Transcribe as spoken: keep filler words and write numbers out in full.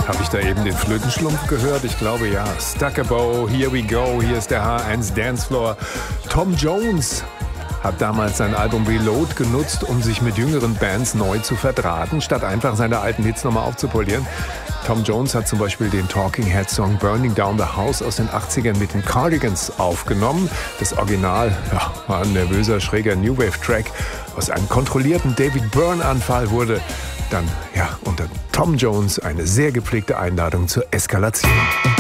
Habe ich da eben den Flötenschlumpf gehört? Ich glaube ja. Stuck a Bow, Here We Go, hier ist der H eins Dancefloor. Tom Jones hat damals sein Album Reload genutzt, um sich mit jüngeren Bands neu zu verdrahten, statt einfach seine alten Hits nochmal aufzupolieren. Tom Jones hat zum Beispiel den Talking Heads Song Burning Down the House aus den achtzigern mit den Cardigans aufgenommen. Das Original ja, war ein nervöser, schräger New Wave Track. Aus einem kontrollierten David Byrne-Anfall wurde dann ja unter Tom Jones eine sehr gepflegte Einladung zur Eskalation.